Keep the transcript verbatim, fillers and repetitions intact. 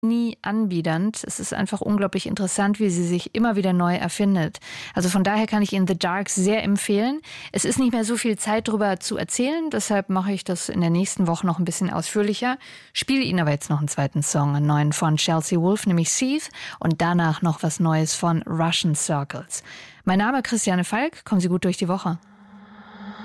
nie anbiedernd. Es ist einfach unglaublich interessant, wie sie sich immer wieder neu erfindet. Also von daher kann ich Ihnen The Dark sehr empfehlen. Es ist nicht mehr so viel Zeit darüber zu erzählen, deshalb mache ich das in der nächsten Woche noch ein bisschen ausführlicher. Spiele Ihnen aber jetzt noch einen zweiten Song, einen neuen von Chelsea Wolfe, nämlich Seethe, und danach noch was Neues von Russian Circles. Mein Name ist Christiane Falk. Kommen Sie gut durch die Woche.